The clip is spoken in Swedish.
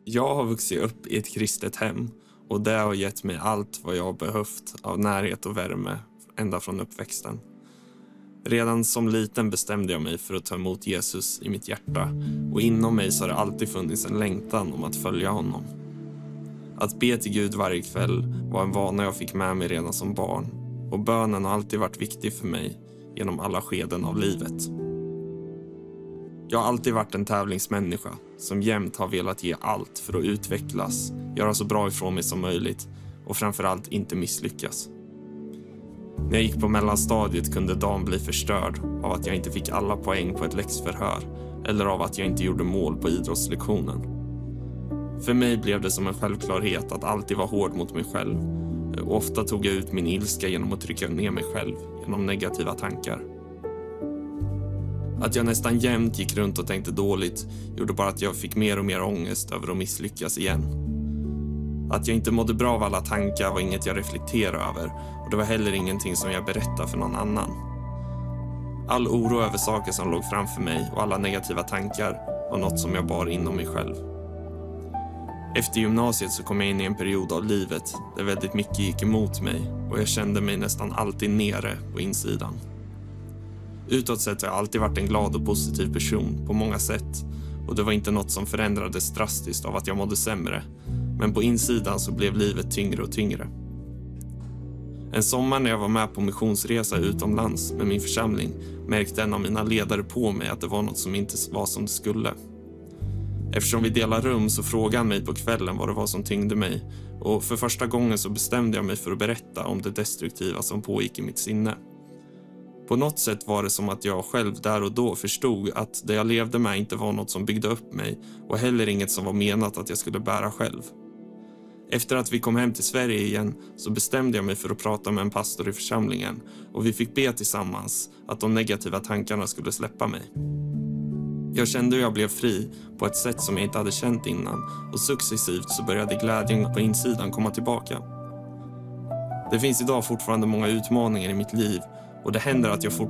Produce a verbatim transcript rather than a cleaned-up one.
Jag har vuxit upp i ett kristet hem och det har gett mig allt vad jag har behövt av närhet och värme ända från uppväxten. Redan som liten bestämde jag mig för att ta emot Jesus i mitt hjärta och inom mig så har det alltid funnits en längtan om att följa honom. Att be till Gud varje kväll var en vana jag fick med mig redan som barn och bönen har alltid varit viktig för mig genom alla skeden av livet. Jag har alltid varit en tävlingsmänniska som jämt har velat ge allt för att utvecklas, göra så bra ifrån mig som möjligt och framförallt inte misslyckas. När jag gick på mellanstadiet kunde dagen bli förstörd av att jag inte fick alla poäng på ett läxförhör eller av att jag inte gjorde mål på idrottslektionen. För mig blev det som en självklarhet att alltid vara hård mot mig själv och ofta tog jag ut min ilska genom att trycka ner mig själv genom negativa tankar. Att jag nästan jämt gick runt och tänkte dåligt gjorde bara att jag fick mer och mer ångest över att misslyckas igen. Att jag inte mådde bra av alla tankar var inget jag reflekterade över och det var heller ingenting som jag berättade för någon annan. All oro över saker som låg framför mig och alla negativa tankar var något som jag bar inom mig själv. Efter gymnasiet så kom jag in i en period av livet där väldigt mycket gick emot mig och jag kände mig nästan alltid nere på insidan. Utåt sett har jag alltid varit en glad och positiv person på många sätt och det var inte något som förändrades drastiskt av att jag mådde sämre, men på insidan så blev livet tyngre och tyngre. En sommar när jag var med på missionsresa utomlands med min församling märkte en av mina ledare på mig att det var något som inte var som det skulle. Eftersom vi delar rum så frågade han mig på kvällen vad det var som tyngde mig och för första gången så bestämde jag mig för att berätta om det destruktiva som pågick i mitt sinne. På något sätt var det som att jag själv där och då förstod att det jag levde med inte var något som byggde upp mig och heller inget som var menat att jag skulle bära själv. Efter att vi kom hem till Sverige igen så bestämde jag mig för att prata med en pastor i församlingen och vi fick be tillsammans att de negativa tankarna skulle släppa mig. Jag kände hur jag blev fri på ett sätt som jag inte hade känt innan och successivt så började glädjen på insidan komma tillbaka. Det finns idag fortfarande många utmaningar i mitt liv och det händer att jag fortfarande